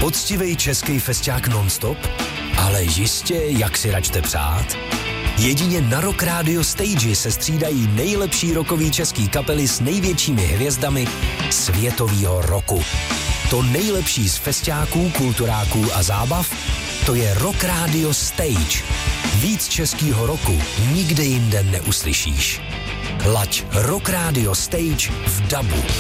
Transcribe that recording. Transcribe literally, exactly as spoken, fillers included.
Poctivej český festiák non-stop? Ale jistě, jak si račte přát. Jedině na Rock Radio Stage se střídají nejlepší rockový český kapely s největšími hvězdami světovýho roku. To nejlepší z festiáků, kulturáků a zábav, to je Rock Radio Stage. Víc českýho roku nikde jinde neuslyšíš. Laď Rock Radio Stage v dabu.